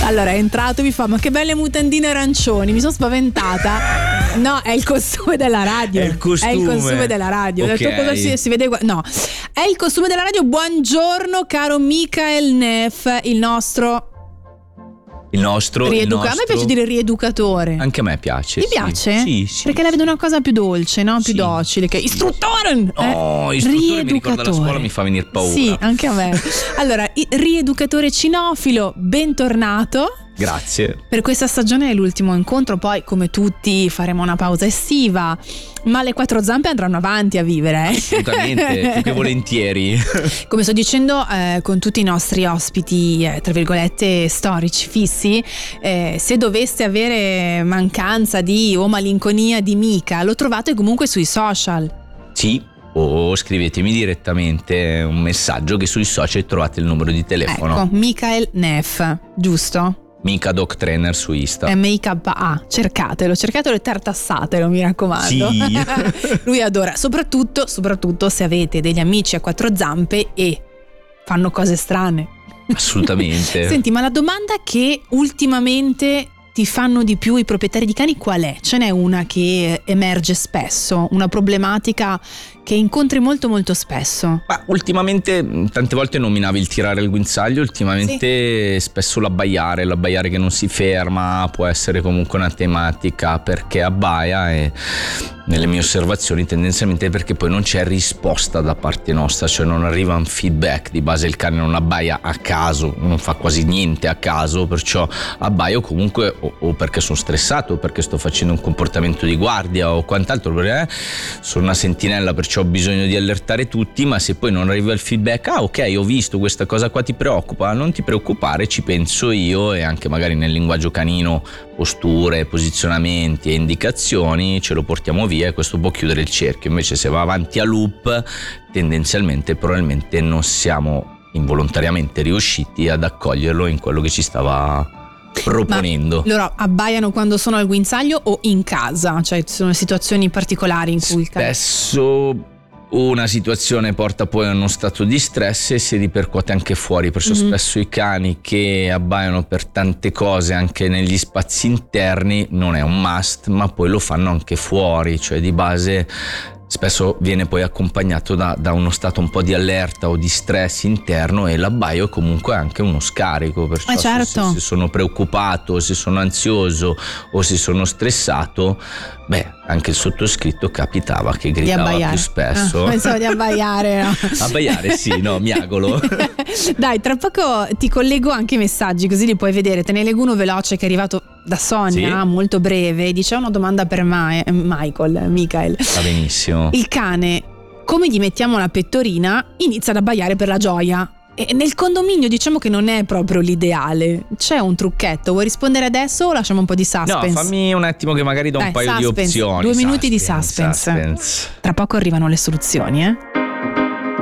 Allora è entrato, mi fa: ma che belle mutandine arancioni, mi sono spaventata. No, è il costume della radio. È il costume della radio. Okay. Ho detto, cosa si vede? No, è il costume della radio. Buongiorno caro Michael Neff, il nostro A me piace dire rieducatore. Anche a me piace. Ti piace? Sì. Perché la vedo una cosa più dolce, no? Più docile. Che istruttore! Istruttore mi ricorda la scuola, mi fa venire paura. Sì, anche a me. Allora, rieducatore cinofilo, bentornato. Grazie. Per questa stagione è l'ultimo incontro, poi come tutti faremo una pausa estiva, ma le quattro zampe andranno avanti a vivere. Assolutamente, più che volentieri. Come sto dicendo, con tutti i nostri ospiti, tra virgolette, storici fissi, se doveste avere mancanza o malinconia di Mika, lo trovate comunque sui social. Sì, o scrivetemi direttamente un messaggio che sui social trovate il numero di telefono. Ecco, Michael Neff, giusto? Mika Doc Trainer su Insta. MIKA, cercatelo e tartassatelo, mi raccomando. Sì. Lui adora, soprattutto se avete degli amici a quattro zampe e fanno cose strane. Assolutamente. Senti, ma la domanda che ultimamente ti fanno di più i proprietari di cani qual è? Ce n'è una che emerge spesso, una problematica che incontri molto molto spesso? Ma ultimamente tante volte nominavi il tirare il guinzaglio, ultimamente spesso l'abbaiare che non si ferma può essere comunque una tematica, perché abbaia e nelle mie osservazioni tendenzialmente perché poi non c'è risposta da parte nostra, cioè non arriva un feedback. Di base il cane non abbaia a caso, non fa quasi niente a caso, perciò abbaio comunque o perché sono stressato o perché sto facendo un comportamento di guardia o quant'altro, perché sono una sentinella, perciò ho bisogno di allertare tutti. Ma se poi non arriva il feedback, ok, ho visto questa cosa qua, ti preoccupa? Non ti preoccupare, ci penso io, e anche magari nel linguaggio canino posture, posizionamenti e indicazioni ce lo portiamo via e questo può chiudere il cerchio. Invece se va avanti a loop, tendenzialmente probabilmente non siamo involontariamente riusciti ad accoglierlo in quello che ci stava proponendo. Ma loro abbaiano quando sono al guinzaglio o in casa? Cioè ci sono situazioni particolari in cui il cane... Spesso una situazione porta poi a uno stato di stress e si ripercuote anche fuori, perciò spesso i cani che abbaiano per tante cose anche negli spazi interni non è un must, ma poi lo fanno anche fuori, cioè di base spesso viene poi accompagnato da uno stato un po' di allerta o di stress interno, e l'abbaio è comunque anche uno scarico, perciò certo. se sono preoccupato, se sono ansioso o se sono stressato, anche il sottoscritto capitava che gridava più spesso. Pensavo di abbaiare, no? Abbaiare sì, no, miagolo. Dai, tra poco ti collego anche i messaggi, così li puoi vedere. Te ne leggo uno veloce che è arrivato da Sonia, sì? Molto breve. Dice: una domanda per Michael. Va benissimo. Il cane, come gli mettiamo la pettorina, inizia ad abbaiare per la gioia. E nel condominio diciamo che non è proprio l'ideale. C'è un trucchetto? Vuoi rispondere adesso o lasciamo un po' di suspense? No, fammi un attimo che magari do un paio di opzioni. 2 minuti di suspense. Tra poco arrivano le soluzioni,